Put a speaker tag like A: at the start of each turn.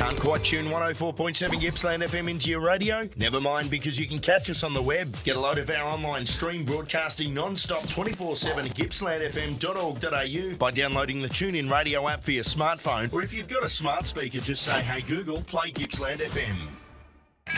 A: Can't quite tune 104.7 Gippsland FM into your radio? Never mind, because you can catch us on the web. Get a load of our online stream broadcasting non-stop 24/7 at gippslandfm.org.au by downloading the TuneIn Radio app for your smartphone, or if you've got a smart speaker, just say, "Hey Google, play Gippsland FM."